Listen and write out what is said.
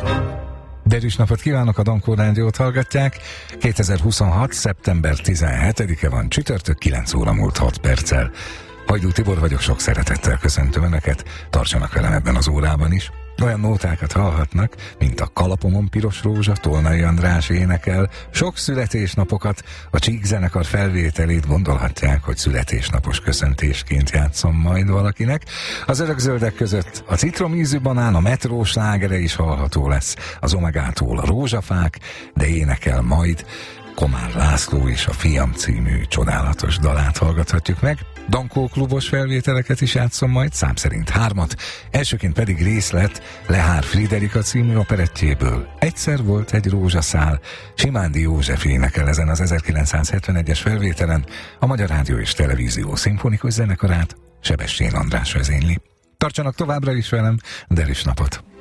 Derűs napot kívánok, a Dankó Rádiót hallgatják. 2026. szeptember 17-e van, csütörtök, 9 óra múlt 6 perccel. Hajdú Tibor vagyok, sok szeretettel köszöntöm Önöket, tartsanak velem ebben az órában is. Olyan nótákat hallhatnak, mint a Kalapomon piros rózsa, Tolnai András énekel, sok születésnapokat, a Csík zenekar felvételét gondolhatják, hogy születésnapos köszöntésként játszom majd valakinek. Az örökzöldek között a citromízű banán, a metró slágere is hallható lesz, az Omegától a rózsafák, de énekel majd Komár László is, a Fiam című csodálatos dalát hallgathatjuk meg. Dankó klubos felvételeket is játszom majd, szám szerint 3-at, elsőként pedig részlet Lehár Friderika című operettjéből. Egyszer volt egy rózsaszál, Simándi József énekel ezen az 1971-es felvételen, a Magyar Rádió és Televízió szimfonikus zenekarát Sebestyén András vezényli. Tartsanak továbbra is velem, derűs napot!